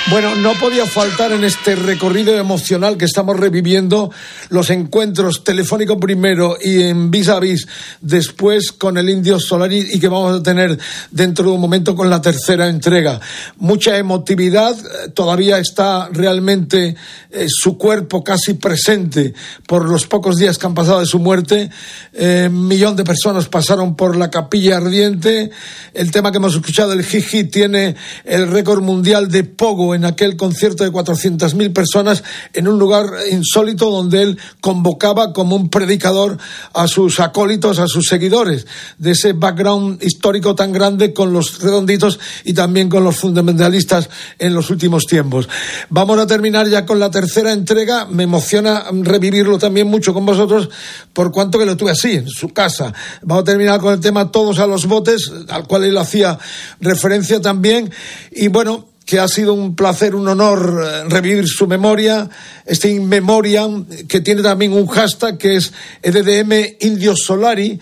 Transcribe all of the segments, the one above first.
Bueno, no podía faltar en este recorrido emocional que estamos reviviendo los encuentros telefónico primero y en vis a vis después con el Indio Solari y que vamos a tener dentro de un momento con la tercera entrega. Mucha emotividad, todavía está realmente su cuerpo casi presente por los pocos días que han pasado de su muerte. 1 millón de personas pasaron por la Capilla Ardiente. El tema que hemos escuchado, el Jiji, tiene el récord mundial de pogo en aquel concierto de 400.000 personas en un lugar insólito donde él convocaba como un predicador a sus acólitos, a sus seguidores, de ese background histórico tan grande con los redonditos y también con los fundamentalistas en los últimos tiempos. Vamos a terminar ya con la tercera entrega. Me emociona revivirlo también mucho con vosotros por cuanto que lo tuve así, en su casa. Vamos a terminar con el tema Todos a los botes, al cual él hacía referencia también. Y bueno, que ha sido un placer, un honor revivir su memoria, este In Memoriam, que tiene también un hashtag que es EDDM Indio Solari,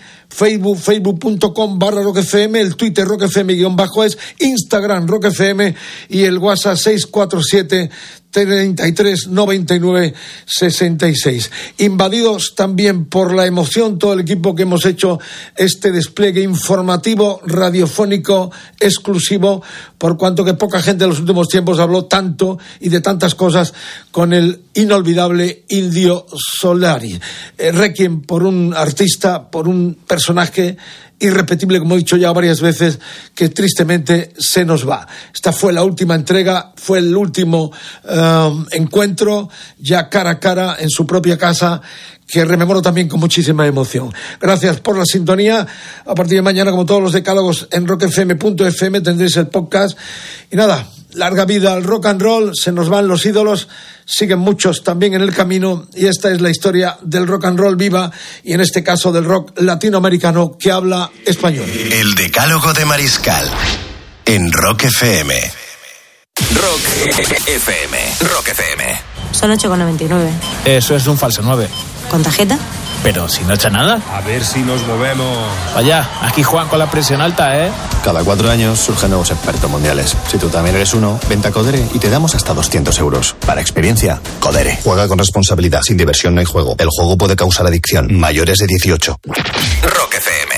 facebook.com/rockfm, el Twitter rockfm_es, Instagram rockfm y el WhatsApp 647 33 99 66. Invadidos también por la emoción todo el equipo que hemos hecho este despliegue informativo radiofónico exclusivo, por cuanto que poca gente en los últimos tiempos habló tanto y de tantas cosas con el inolvidable Indio Solari. Requiem por un artista, por un personaje irrepetible, como he dicho ya varias veces, que tristemente se nos va. Esta fue la última entrega, fue el último encuentro, ya cara a cara en su propia casa, que rememoro también con muchísima emoción. Gracias por la sintonía. A partir de mañana, como todos los decálogos, en rockfm.fm tendréis el podcast. Y nada, larga vida al rock and roll, se nos van los ídolos, siguen muchos también en el camino, y esta es la historia del rock and roll viva, y en este caso del rock latinoamericano que habla español. El decálogo de Mariscal en Rock FM. Rock FM. Rock FM. Son 8,99. Eso es un falso 9. ¿Con tarjeta? Pero si no echa nada. A ver si nos movemos. Vaya, aquí Juan con la presión alta, ¿eh? Cada 4 años surgen nuevos expertos mundiales. Si tú también eres uno, vente a Codere y te damos hasta 200 euros. Para experiencia, Codere. Juega con responsabilidad. Sin diversión no hay juego. El juego puede causar adicción. Mayores de 18. Rock FM.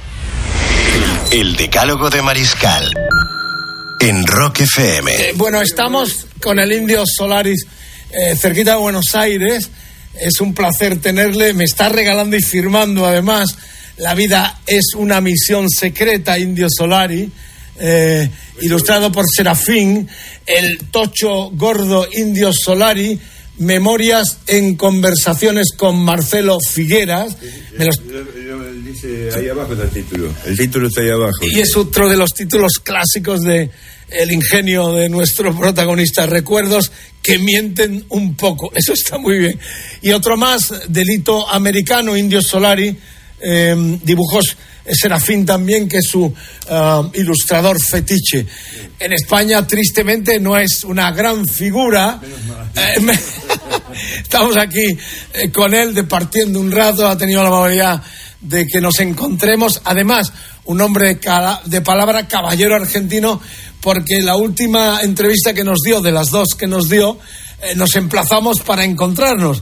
El decálogo de Mariscal en Rock FM. Bueno, estamos con el Indio Solari cerquita de Buenos Aires. Es un placer tenerle, me está regalando y firmando además La vida es una misión secreta, Indio Solari, ilustrado por Serafín, el tocho gordo Indio Solari, Memorias en conversaciones con Marcelo Figueras. Dice ahí abajo está el título está ahí abajo. Y es otro de los títulos clásicos de el ingenio de nuestro protagonista, recuerdos que mienten un poco, eso está muy bien. Y otro más, Delito Americano, Indio Solari, dibujos Serafín también, que es su ilustrador fetiche. En España, tristemente, no es una gran figura. Estamos aquí con él departiendo un rato, ha tenido la amabilidad de que nos encontremos. Además, un hombre de palabra, caballero argentino, porque la última entrevista que nos dio, de las dos que nos dio, nos emplazamos para encontrarnos.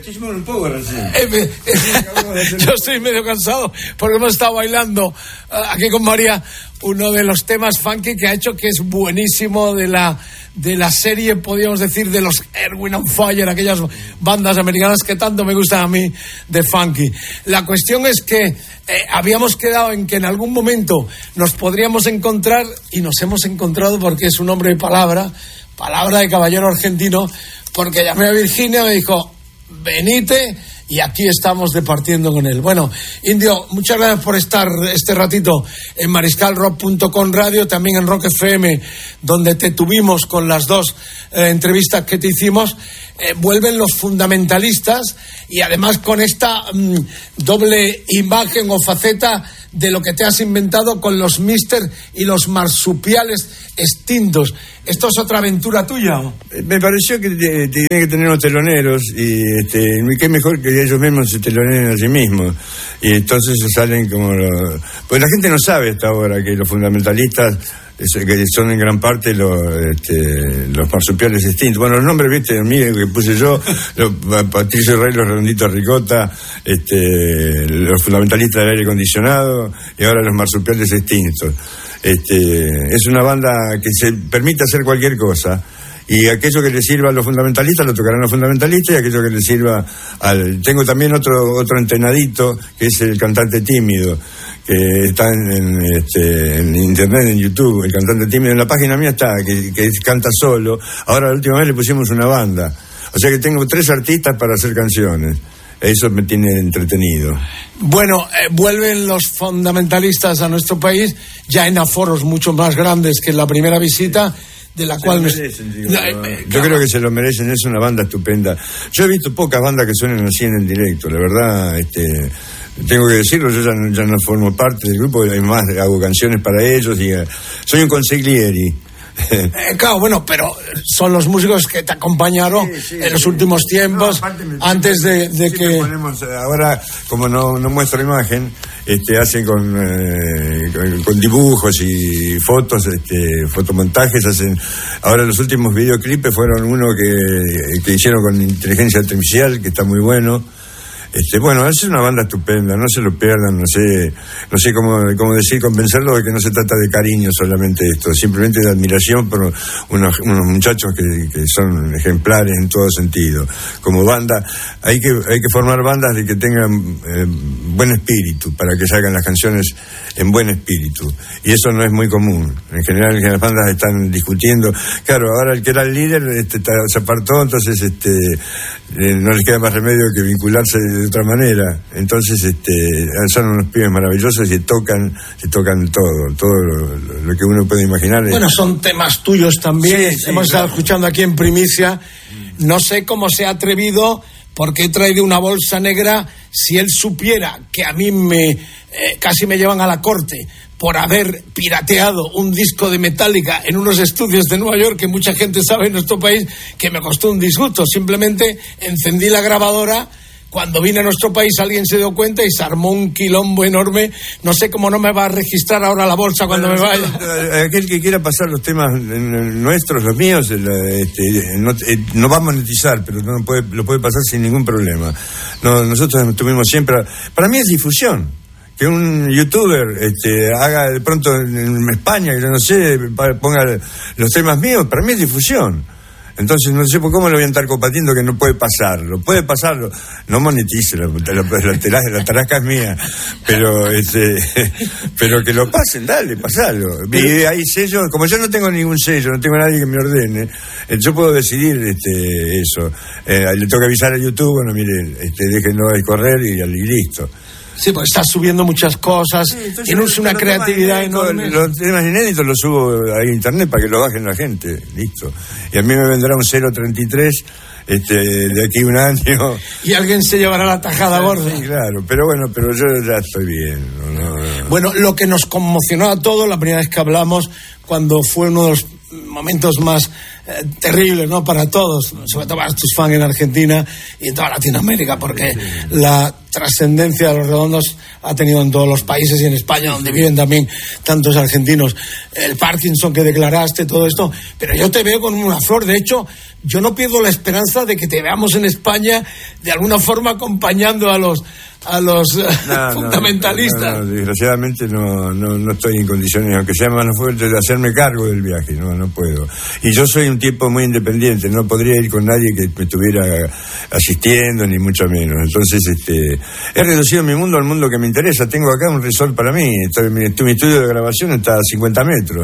Yo estoy medio cansado porque hemos estado bailando aquí con María uno de los temas funky que ha hecho, que es buenísimo, de la serie, podríamos decir, de los Erwin and Fire, aquellas bandas americanas que tanto me gustan a mí de funky. La cuestión es que habíamos quedado en que en algún momento nos podríamos encontrar, y nos hemos encontrado porque es un hombre de palabra de caballero argentino, porque llamé a Virginia, me dijo, venite, y aquí estamos departiendo con él. Bueno, Indio, muchas gracias por estar este ratito en mariscalrock.com radio, también en Rock FM, donde te tuvimos con las dos entrevistas que te hicimos. Vuelven los fundamentalistas, y además con esta doble imagen o faceta de lo que te has inventado con los Mister y los marsupiales extintos. ¿Esto es otra aventura tuya? Me pareció que tiene que tener los teloneros, y qué mejor que ellos mismos se teloneen a sí mismos, y entonces salen como pues la gente no sabe hasta ahora que los fundamentalistas que son en gran parte los marsupiales extintos. Bueno, los nombres, viste, míos que puse yo, Patricio Rey, los Redonditos Ricota, los fundamentalistas del aire acondicionado y ahora los marsupiales extintos. Es una banda que se permite hacer cualquier cosa. Y aquello que le sirva a los fundamentalistas lo tocarán los fundamentalistas, y aquello que le sirva Tengo también otro entenadito, que es el cantante tímido, que está en internet, en YouTube. El cantante tímido en la página mía está, que canta solo. Ahora la última vez le pusimos una banda. O sea que tengo 3 artistas para hacer canciones. Eso me tiene entretenido. Bueno, vuelven los fundamentalistas a nuestro país, ya en aforos mucho más grandes que en la primera visita, de la cual yo creo que se lo merecen. Es una banda estupenda. Yo he visto pocas bandas que suenen así en el directo, la verdad. Tengo que decirlo, yo ya no formo parte del grupo, además hago canciones para ellos y soy un consiglieri. Claro, bueno, pero son los músicos que te acompañaron en los últimos tiempos, antes de que... Ponemos, ahora, como no muestro imagen, hacen con dibujos y fotos, fotomontajes, hacen... Ahora los últimos videoclipes fueron uno que hicieron con inteligencia artificial, que está muy bueno. Bueno, es una banda estupenda, no se lo pierdan, no sé cómo decir, convencerlos de que no se trata de cariño solamente esto, simplemente de admiración por unos muchachos que son ejemplares en todo sentido. Como banda, hay que formar bandas de que tengan buen espíritu, para que salgan las canciones en buen espíritu, y eso no es muy común. En general las bandas están discutiendo, claro, ahora el que era el líder se apartó, entonces no les queda más remedio que vincularse de otra manera. Entonces son unos pibes maravillosos y tocan todo lo que uno puede imaginar. Bueno, son temas tuyos también. Sí, hemos estado escuchando aquí en primicia. No sé cómo se ha atrevido, porque he traído una bolsa negra. Si él supiera que a mí casi me llevan a la corte por haber pirateado un disco de Metallica en unos estudios de Nueva York, que mucha gente sabe en nuestro país que me costó un disgusto. Simplemente encendí la grabadora. Cuando vine a nuestro país alguien se dio cuenta y se armó un quilombo enorme. No sé cómo no me va a registrar ahora la bolsa cuando me vaya. Aquel que quiera pasar los temas nuestros, los míos, no va a monetizar, pero lo puede pasar sin ningún problema. Nosotros estuvimos siempre... Para mí es difusión. Que un youtuber haga de pronto en España, que yo no sé, ponga los temas míos, para mí es difusión. Entonces no sé por cómo lo voy a estar compartiendo que no puede pasarlo. Puede pasarlo, no monetice, la tarasca es mía, pero que lo pasen, dale, pasalo. Y hay sellos, como yo no tengo ningún sello, no tengo nadie que me ordene, yo puedo decidir eso. Le tengo que avisar a YouTube, bueno, mire, déjenlo correr y listo. Sí, pues estás subiendo muchas cosas, tienes una creatividad enorme. Los temas inéditos los subo a internet para que lo bajen la gente, listo. Y a mí me vendrá un 033 de aquí a un año. Y alguien se llevará la tajada gorda. Sí, claro, pero yo ya estoy bien. Bueno, lo que nos conmocionó a todos la primera vez que hablamos, cuando fue uno de los momentos más terribles, ¿no?, para todos, sobre todo para tus fans en Argentina y en toda Latinoamérica, porque la trascendencia de Los Redondos ha tenido en todos los países y en España, donde viven también tantos argentinos. El Parkinson que declaraste, todo esto, pero yo te veo con una flor. De hecho, yo no pierdo la esperanza de que te veamos en España de alguna forma acompañando a los fundamentalistas. No, desgraciadamente no estoy en condiciones, aunque sea más fuerte, de hacerme cargo del viaje. No puedo. Y yo soy un tipo muy independiente, no podría ir con nadie que me estuviera asistiendo, ni mucho menos. Entonces he reducido mi mundo al mundo que me interesa. Tengo acá un resort para mí, mi estudio de grabación está a 50 metros.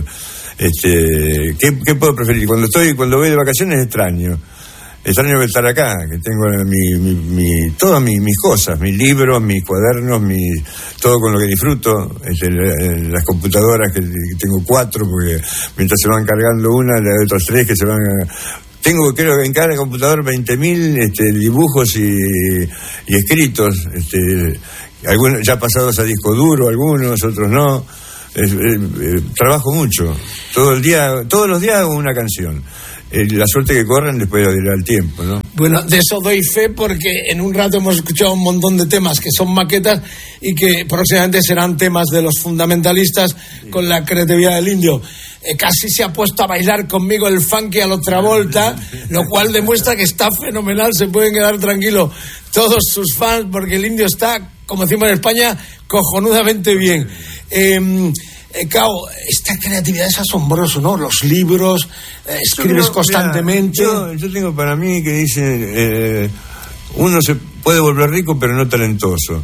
¿Qué puedo preferir? Cuando voy de vacaciones extraño estar acá, que tengo todas mis cosas, mis libros, mis cuadernos, todo con lo que disfruto, las computadoras que tengo 4, porque mientras se van cargando una, hay otras 3 que se van tengo, creo que en cada computador 20.000 dibujos y escritos, algunos ya pasados a disco duro, algunos, otros no. Trabajo mucho, todos los días hago una canción. la suerte que corren después dirá el tiempo, ¿no? Bueno, de eso doy fe porque en un rato hemos escuchado un montón de temas que son maquetas y que próximamente serán temas de los fundamentalistas con la creatividad del Indio. Casi se ha puesto a bailar conmigo el funky a la Travolta, lo cual demuestra que está fenomenal, se pueden quedar tranquilos todos sus fans porque el Indio está, como decimos en España, cojonudamente bien. Cao, esta creatividad es asombroso, ¿no? Los libros, escribes constantemente. Yo tengo para mí que dice, uno se puede volver rico pero no talentoso.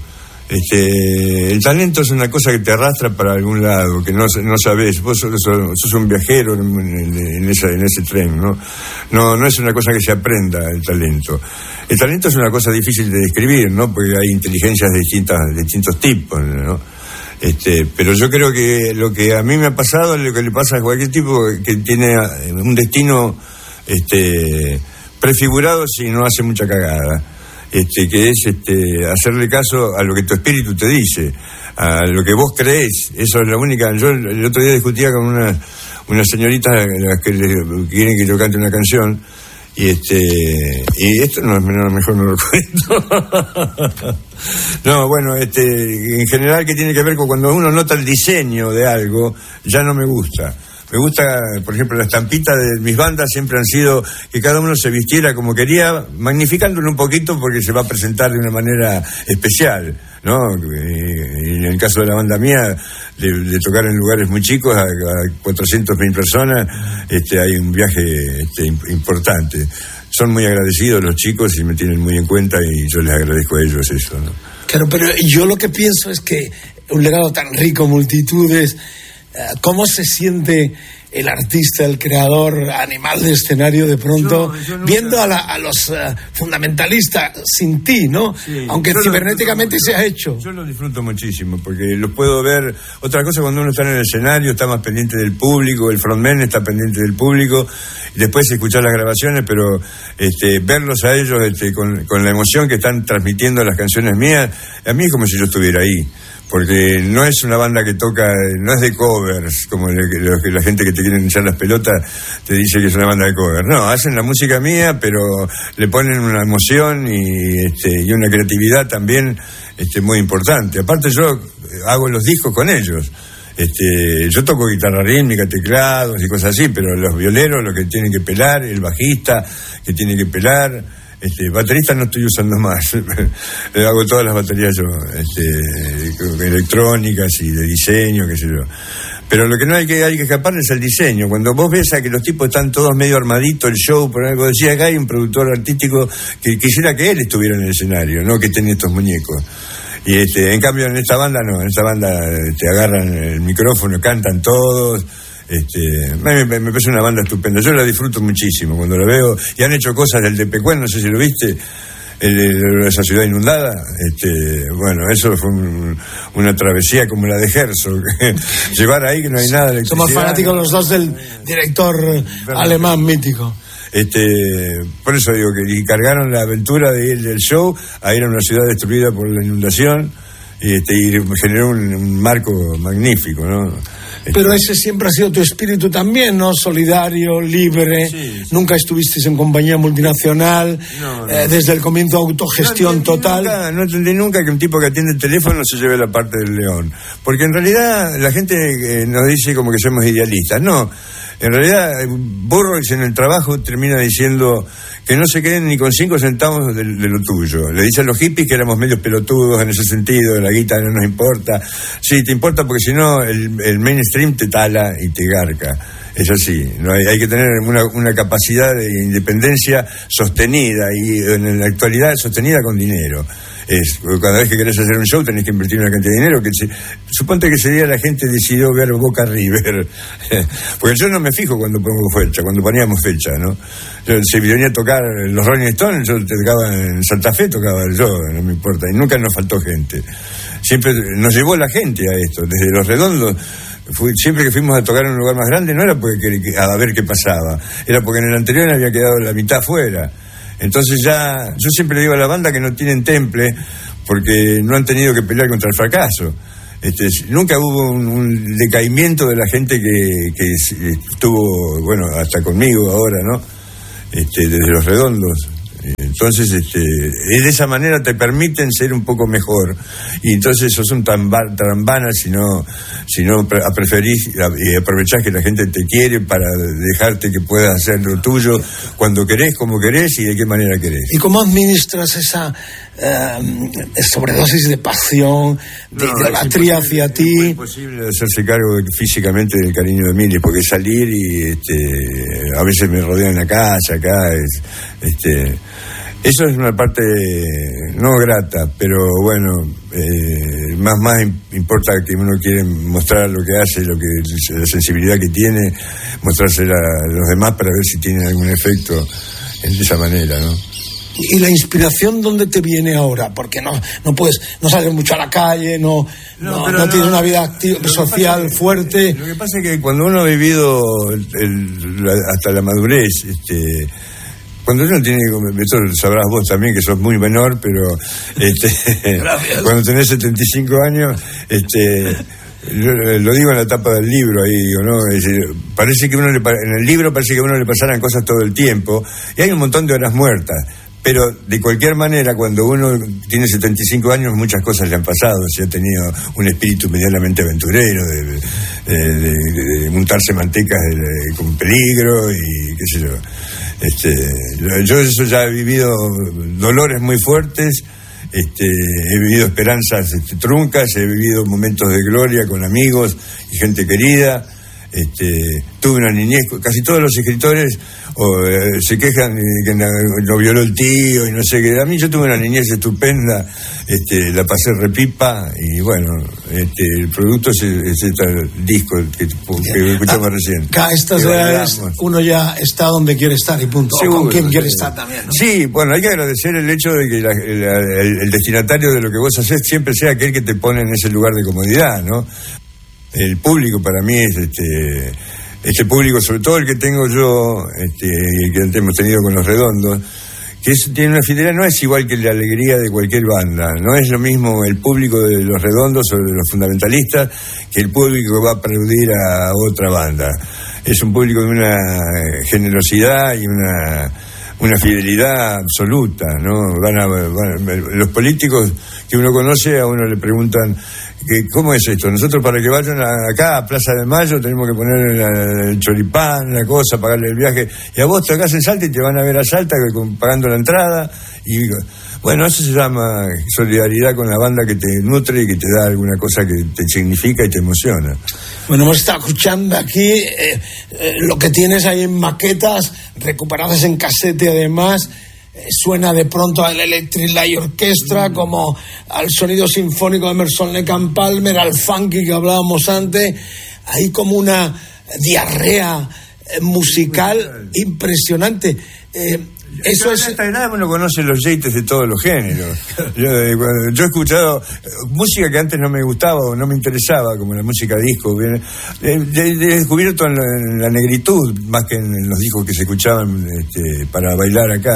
El talento es una cosa que te arrastra para algún lado, que no sabes. Vos sos un viajero en ese tren, ¿no? No es una cosa que se aprenda, el talento. El talento es una cosa difícil de describir, ¿no? Porque hay inteligencias de distintos tipos, ¿no? Pero yo creo que lo que a mí me ha pasado es lo que le pasa a cualquier tipo que tiene un destino prefigurado si no hace mucha cagada. Que es hacerle caso a lo que tu espíritu te dice, a lo que vos creés. Eso es la única. Yo el otro día discutía con una señorita que quieren que yo cante una canción y esto mejor no lo cuento. No, bueno, en general, que tiene que ver con cuando uno nota el diseño de algo, ya no me gusta. Me gusta, por ejemplo, la estampita de mis bandas siempre han sido que cada uno se vistiera como quería, magnificándolo un poquito porque se va a presentar de una manera especial, ¿no? Y en el caso de la banda mía, de tocar en lugares muy chicos, a 400.000 personas, hay un viaje importante. Son muy agradecidos los chicos y me tienen muy en cuenta y yo les agradezco a ellos eso, ¿no? Claro, pero yo lo que pienso es que un legado tan rico, multitudes... ¿Cómo se siente el artista, el creador, animal de escenario de pronto, yo nunca... viendo a los fundamentalistas sin ti, ¿no? Sí, aunque cibernéticamente se ha hecho. Yo lo disfruto muchísimo porque los puedo ver. Otra cosa, cuando uno está en el escenario está más pendiente del público, el frontman está pendiente del público, y después escuchar las grabaciones, pero verlos a ellos con la emoción que están transmitiendo las canciones mías, a mí es como si yo estuviera ahí. Porque no es una banda que toca, no es de covers, como la gente que te quiere echar las pelotas te dice que es una banda de covers. No, hacen la música mía, pero le ponen una emoción y una creatividad también muy importante. Aparte yo hago los discos con ellos. Yo toco guitarra rítmica, teclados y cosas así, pero los violeros lo que tienen que pelar, el bajista que tiene que pelar... baterista no estoy usando más. Hago todas las baterías yo, electrónicas y de diseño, qué sé yo. Pero lo que no hay que escapar es el diseño. Cuando vos ves a que los tipos están todos medio armaditos, el show, por algo decía, acá hay un productor artístico que quisiera que él estuviera en el escenario, no que tenga estos muñecos. Y en cambio en esta banda no, en esta banda te agarran el micrófono, cantan todos. Me parece una banda estupenda. Yo la disfruto muchísimo cuando la veo. Y han hecho cosas del de Pecuén, no sé si lo viste, esa ciudad inundada. Bueno, eso fue una travesía como la de Herzog. Llevar ahí que no hay nada de Somos fanáticos los dos del director alemán mítico. Por eso digo que cargaron la aventura del show a ir a una ciudad destruida por la inundación y generó un marco magnífico, ¿no? Pero ese siempre ha sido tu espíritu también, ¿no? Solidario, libre. Sí. Nunca estuviste en compañía multinacional. No. Desde el comienzo, autogestión total. No entendí nunca que un tipo que atiende el teléfono se lleve la parte del león. Porque en realidad la gente nos dice como que somos idealistas. No. En realidad, Burroughs en el trabajo termina diciendo que no se queden ni con 5 centavos de lo tuyo. Le dice a los hippies que éramos medios pelotudos en ese sentido, la guita no nos importa. Sí, te importa porque si no el mainstream te tala y te garca. Es así, no hay que tener una capacidad de independencia sostenida y en la actualidad sostenida con dinero. Cada vez que querés hacer un show tenés que invertir una cantidad de dinero suponte que ese día la gente decidió ver Boca River porque yo no me fijo cuando poníamos fecha, ¿no? Si venía a tocar los Rolling Stones, yo tocaba en Santa Fe, tocaba yo, no me importa, y nunca nos faltó gente. Siempre nos llevó la gente a esto, desde Los Redondos. Siempre que fuimos a tocar en un lugar más grande no era porque a ver qué pasaba, era porque en el anterior había quedado la mitad fuera. Entonces yo siempre le digo a la banda que no tienen temple porque no han tenido que pelear contra el fracaso. Nunca hubo un decaimiento de la gente que estuvo, bueno, hasta conmigo ahora, ¿no? Desde Los Redondos. Entonces, de esa manera te permiten ser un poco mejor. Y entonces sos un trambana si no preferís y aprovechás que la gente te quiere para dejarte que puedas hacer lo tuyo cuando querés, como querés y de qué manera querés. ¿Y cómo administras esa sobredosis de pasión, de idolatría hacia ti? Es imposible hacerse cargo físicamente del cariño de Miles, porque salir y a veces me rodean en la casa, acá, eso es una parte no grata, pero bueno, más importa que uno quiere mostrar lo que hace, la sensibilidad que tiene, mostrársela a los demás para ver si tiene algún efecto de esa manera, ¿no? ¿Y la inspiración dónde te viene ahora? Porque no sales mucho a la calle, no tienes una vida activa, social fuerte. Lo que pasa es que cuando uno ha vivido hasta la madurez, cuando uno tiene, esto lo sabrás vos también, que sos muy menor, pero cuando tenés 75 años, lo digo en la tapa del libro ahí, digo, ¿no? Es decir, parece que en el libro parece que a uno le pasaran cosas todo el tiempo, y hay un montón de horas muertas. Pero de cualquier manera, cuando uno tiene 75 años, muchas cosas le han pasado. Se ha tenido un espíritu medianamente aventurero, de untarse mantecas con peligro y qué sé yo. Yo eso ya he vivido dolores muy fuertes, he vivido esperanzas truncas, he vivido momentos de gloria con amigos y gente querida. Tuve una niñez, casi todos los escritores se quejan de que lo violó el tío y no sé qué. A mí yo tuve una niñez estupenda, la pasé repipa y bueno, el producto es este disco que escuchamos recién. A estas edades uno ya está donde quiere estar y punto. Seguro, o con quien quiere estar también, ¿no? Sí, bueno, hay que agradecer el hecho de que el destinatario de lo que vos hacés siempre sea aquel que te pone en ese lugar de comodidad, ¿no? El público para mí es este público, sobre todo el que tengo yo, que hemos tenido con Los Redondos, que tiene una fidelidad, no es igual que la alegría de cualquier banda, no es lo mismo el público de Los Redondos o de Los Fundamentalistas que el público que va a aplaudir a otra banda. Es un público de una generosidad y una fidelidad absoluta, ¿no? Los políticos que uno conoce, a uno le preguntan ¿cómo es esto? Nosotros para que vayan acá a Plaza de Mayo tenemos que poner el choripán, la cosa, pagarle el viaje, y a vos te acás en Salta y te van a ver a Salta pagando la entrada, y bueno, eso se llama solidaridad con la banda que te nutre y que te da alguna cosa que te significa y te emociona. Bueno, hemos estado escuchando aquí lo que tienes ahí en maquetas, recuperadas en casete además. Suena de pronto al Electric Light Orchestra, como al sonido sinfónico de Emerson Lake and Palmer, al funky que hablábamos antes. Hay como una diarrea musical impresionante. Eso es... Hasta nada uno conoce los jeites de todos los géneros. Yo he escuchado música que antes no me gustaba o no me interesaba, como la música disco. He descubierto en la negritud, más que en los discos que se escuchaban para bailar acá.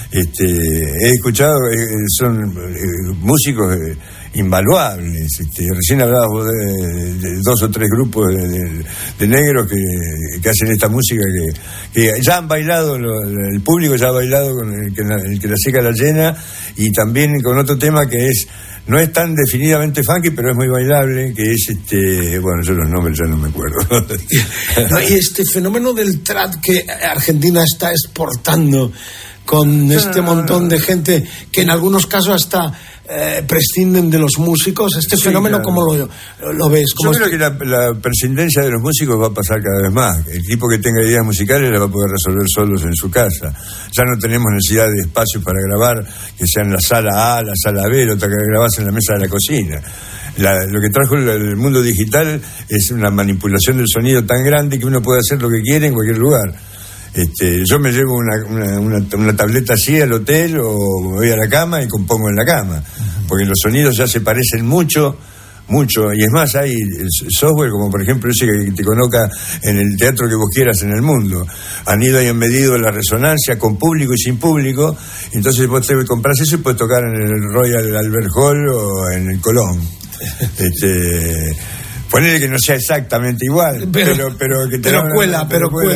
He escuchado, son músicos invaluables. Recién hablabas vos de 2 o 3 grupos de negros que hacen esta música que ya han bailado, el público ya ha bailado con el que la seca la llena, y también con otro tema que no es tan definidamente funky, pero es muy bailable, que es bueno, yo los nombres ya no me acuerdo. No, y este fenómeno del trap que Argentina está exportando con montón de gente que en algunos casos hasta prescinden de los músicos, fenómeno, claro. ¿Cómo lo ves? Yo creo que la prescindencia de los músicos va a pasar cada vez más. El tipo que tenga ideas musicales las va a poder resolver solos en su casa. Ya no tenemos necesidad de espacios para grabar que sean la sala A, la sala B, otra que grabás en la mesa de la cocina. Lo que trajo el mundo digital es una manipulación del sonido tan grande que uno puede hacer lo que quiere en cualquier lugar. Yo me llevo una tableta así al hotel o me voy a la cama y compongo en la cama, porque los sonidos ya se parecen mucho, y es más, hay software como por ejemplo ese que te coloca en el teatro que vos quieras en el mundo. Han ido y han medido la resonancia con público y sin público, entonces vos te compras eso y puedes tocar en el Royal Albert Hall o en el Colón. Ponele que no sea exactamente igual, pero que cuela.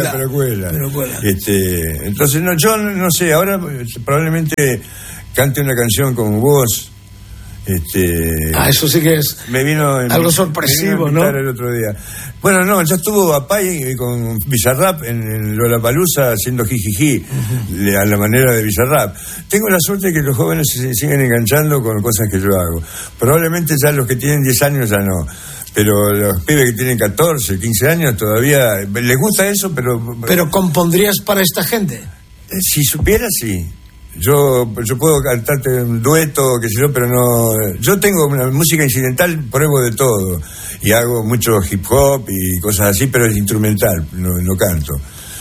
Entonces, no, yo no sé, ahora probablemente cante una canción con vos. Eso sí que es algo sorpresivo, ¿no? El otro día. Bueno, no, ya estuvo Apay con Bizarrap en Lollapalooza haciendo jijiji, a la manera de Bizarrap. Tengo la suerte de que los jóvenes se siguen enganchando con cosas que yo hago. Probablemente ya los que tienen 10 años ya no. Pero los pibes que tienen 14, 15 años todavía les gusta eso, pero... ¿Pero compondrías para esta gente? Si supiera, sí. Yo puedo cantarte un dueto, qué sé yo, pero no... Yo tengo una música incidental, pruebo de todo. Y hago mucho hip hop y cosas así, pero es instrumental, no canto.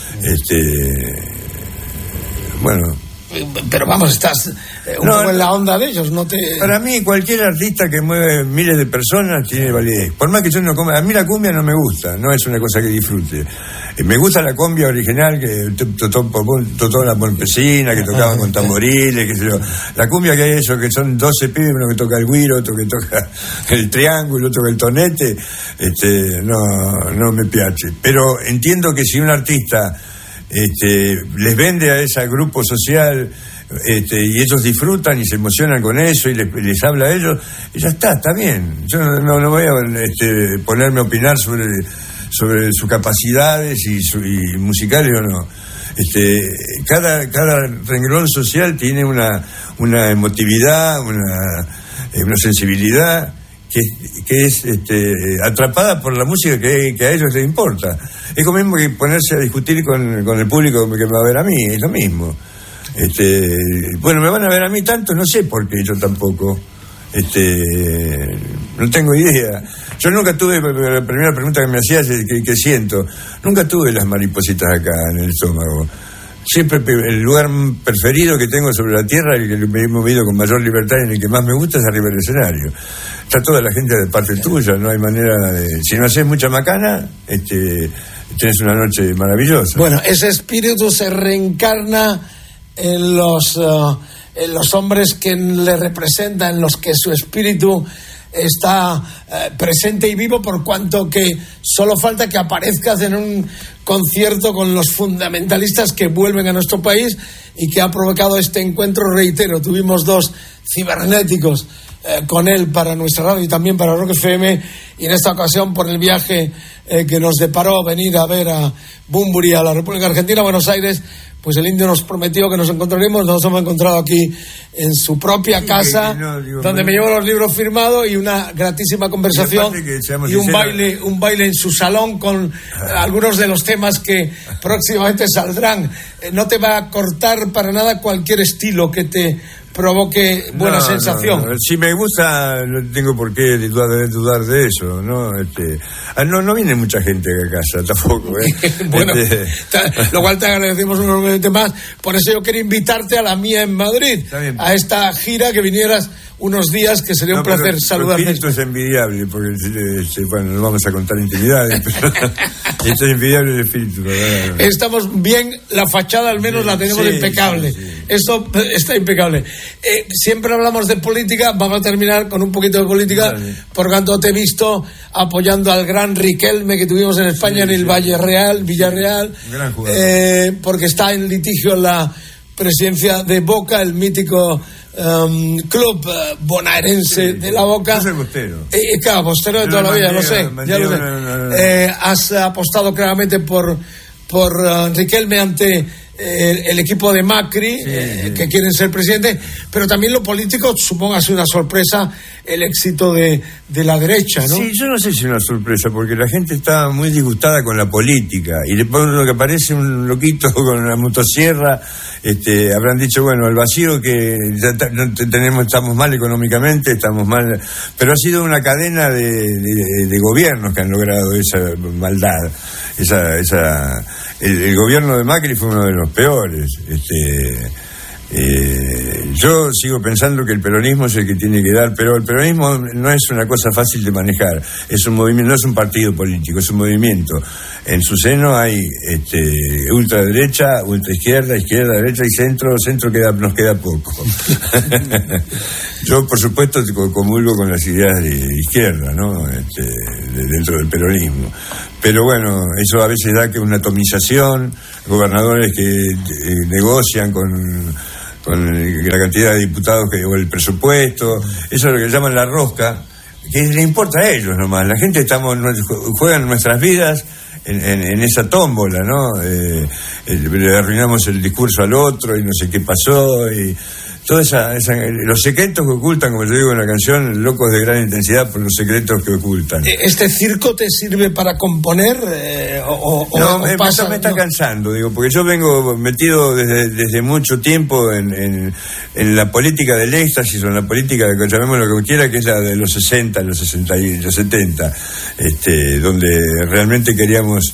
Bueno... Pero vamos, estás poco en la onda de ellos, ¿no te...? Para mí, cualquier artista que mueve miles de personas tiene validez. Por más que yo no coma... A mí la cumbia no me gusta, no es una cosa que disfrute. Me gusta la cumbia original, que tocó la Montesina, que tocaban con tamboriles, qué sé yo. La cumbia que hay eso, que son 12 pibes, uno que toca el güiro, otro que toca el triángulo, otro que el tonete, no me piace. Pero entiendo que si un artista... les vende a ese grupo social y ellos disfrutan y se emocionan con eso y les habla a ellos y ya está bien. Yo no voy a ponerme a opinar sobre sus capacidades y musicales o no. Cada renglón social tiene una emotividad, una sensibilidad que es atrapada por la música que a ellos les importa. Es lo mismo que ponerse a discutir con el público que me va a ver a mí, es lo mismo. Bueno, me van a ver a mí tanto, no sé por qué yo tampoco. No tengo idea. Yo nunca tuve, la primera pregunta que me hacías es que siento, nunca tuve las maripositas acá en el estómago. Siempre el lugar preferido que tengo sobre la tierra, el que me he movido con mayor libertad y en el que más me gusta es arriba del escenario. Está toda la gente de parte tuya, no hay manera de... Si no haces mucha macana, tienes una noche maravillosa. Bueno, ese espíritu se reencarna en los hombres que le representan, en los que su espíritu está presente y vivo, por cuanto que solo falta que aparezcas en un concierto con los fundamentalistas que vuelven a nuestro país y que ha provocado este encuentro. Reitero, tuvimos 2 cibernéticos con él para nuestra radio y también para Rock FM, y en esta ocasión por el viaje que nos deparó venir a ver a Bunbury, a la República Argentina, a Buenos Aires, pues el indio nos prometió que nos encontraremos. Nos hemos encontrado aquí en su propia casa, donde me llevo los libros firmados y una gratísima conversación y un baile en su salón con algunos de los temas que próximamente saldrán. No te va a cortar para nada cualquier estilo que te provoque buena sensación. No. Si me gusta, no tengo por qué dudar de eso, ¿no? No viene mucha gente a casa tampoco, Bueno, lo cual te agradecemos enormemente más. Por eso yo quería invitarte a la mía en Madrid, a esta gira, que vinieras unos días, que sería un placer saludarte. El espíritu es envidiable, porque bueno, no vamos a contar intimidades, pero esto es envidiable el espíritu, ¿verdad? Estamos bien, la fachada al menos la tenemos impecable. Sí. Esto está impecable. Siempre hablamos de política, vamos a terminar con un poquito de política, por cuanto te he visto apoyando al gran Riquelme que tuvimos en España, en el Villarreal, gran jugador. Porque está en litigio la presidencia de Boca, el mítico club bonaerense de la Boca. Yo soy bostero. Claro, bostero de toda la vida, lo sé. Has apostado claramente por Riquelme ante el equipo de Macri, que quieren ser presidente, pero también lo político, supongo, ha sido una sorpresa el éxito de la derecha, ¿no? Sí, yo no sé si es una sorpresa, porque la gente está muy disgustada con la política, y después lo que aparece un loquito con una motosierra, habrán dicho, bueno, el vacío que ya estamos mal económicamente, estamos mal, pero ha sido una cadena de gobiernos que han logrado esa maldad, el gobierno de Macri fue uno de los peores, Yo sigo pensando que el peronismo es el que tiene que dar, pero el peronismo no es una cosa fácil de manejar, es un movimiento, no es un partido político, es un movimiento. En su seno hay ultraderecha, ultraizquierda, izquierda, derecha y centro nos queda poco. Yo, por supuesto, comulgo con las ideas de izquierda, ¿no? Dentro del peronismo. Pero bueno, eso a veces da que una atomización, gobernadores que negocian con la cantidad de diputados o el presupuesto, eso es lo que llaman la rosca, que le importa a ellos nomás. La gente juegan nuestras vidas en esa tómbola, ¿no? Le arruinamos el discurso al otro y no sé qué pasó, y toda los secretos que ocultan, como yo digo en la canción, locos de gran intensidad por los secretos que ocultan. ¿Este circo te sirve para componer? No, me está cansando, digo, porque yo vengo metido desde mucho tiempo en la política del éxtasis, o en la política, llamémoslo como quiera, que es la de los 60, los 60 y los 70, donde realmente queríamos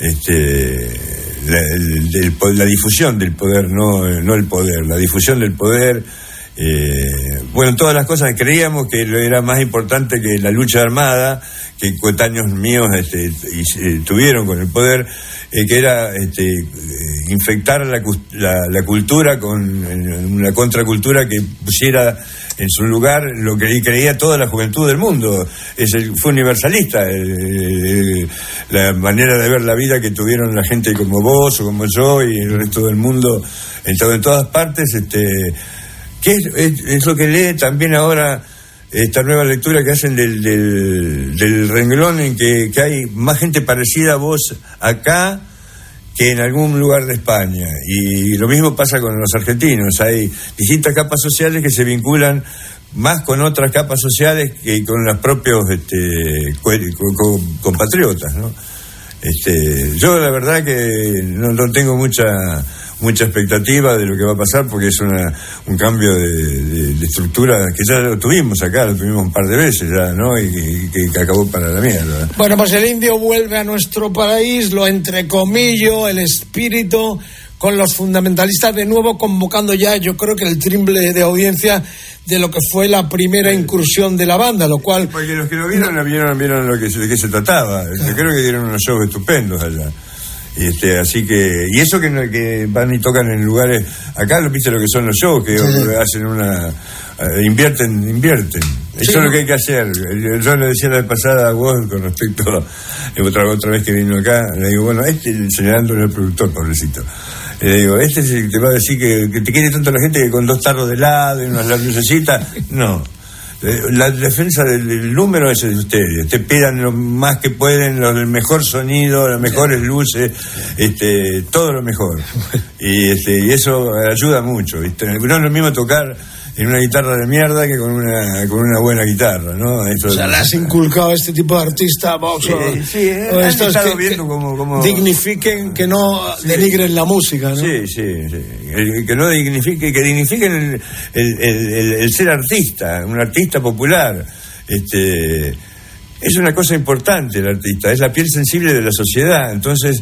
la difusión del poder, no el poder, la difusión del poder. Bueno, todas las cosas creíamos que era más importante que la lucha armada, que coetáneos míos tuvieron con el poder, que era infectar la cultura con una contracultura que pusiera en su lugar lo que creía toda la juventud del mundo. Fue universalista la manera de ver la vida que tuvieron la gente como vos o como yo y el resto del mundo, en todas partes. ¿Qué es lo que lee también ahora esta nueva lectura que hacen del renglón, en que hay más gente parecida a vos acá que en algún lugar de España? Y lo mismo pasa con los argentinos. Hay distintas capas sociales que se vinculan más con otras capas sociales que con los propios compatriotas, ¿no? Yo la verdad que no tengo mucha expectativa de lo que va a pasar, porque es un cambio de estructura que ya lo tuvimos acá, lo tuvimos un par de veces ya, ¿no? Y que acabó para la mierda. Bueno, pues el indio vuelve a nuestro país, lo entrecomillo, el espíritu, con los fundamentalistas de nuevo convocando ya, yo creo que el triple de audiencia de lo que fue la primera incursión de la banda, lo cual... Porque los que lo vieron de qué se trataba. Yo creo que dieron unos shows estupendos allá. Así que, y eso que van y tocan en lugares, acá lo viste lo que son los shows, que hacen invierten. Eso es lo que hay que hacer. Yo le decía la vez pasada a vos con respecto a otra vez que vino acá, le digo, bueno, señalándole al productor, pobrecito. Le digo, es el que te va a decir que te quiere tanto la gente que con 2 tarros de helado y unas lucecitas. No. La defensa del número es de ustedes. Te pidan lo más que pueden, el mejor sonido, las mejores luces, todo lo mejor. Y eso ayuda mucho, ¿viste? No es lo mismo tocar en una guitarra de mierda que con una buena guitarra, ¿no? Eso, o sea, le has inculcado a este tipo de artista, Vox, o estos que viendo como dignifiquen, que no denigren la música, ¿no? Sí. Que no dignifiquen, que dignifiquen el ser artista, un artista popular. Es una cosa importante el artista, es la piel sensible de la sociedad. Entonces,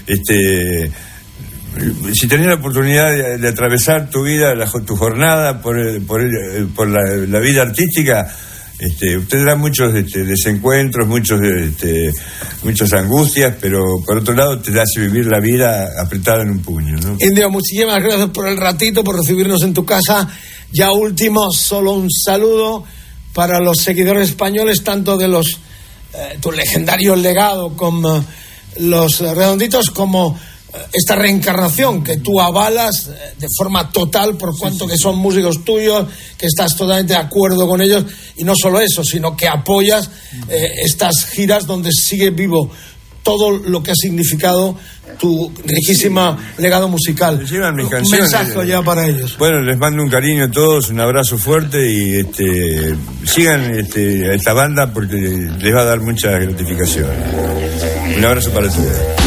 si tenés la oportunidad de atravesar tu vida, tu jornada por la vida artística, usted tendrá muchos desencuentros, muchas angustias, pero por otro lado te hace vivir la vida apretada en un puño, ¿no? Indio, muchísimas gracias por el ratito, por recibirnos en tu casa. Ya último, solo un saludo para los seguidores españoles, tanto de tu legendario legado como los Redonditos, como esta reencarnación que tú avalas de forma total, por cuanto que son músicos tuyos, que estás totalmente de acuerdo con ellos, y no solo eso, sino que apoyas estas giras donde sigue vivo todo lo que ha significado tu riquísima legado musical. Llevan mis un canciones, mensaje ya para ellos. Bueno, les mando un cariño a todos, un abrazo fuerte, y sigan a esta banda porque les va a dar mucha gratificación. Un abrazo para todos.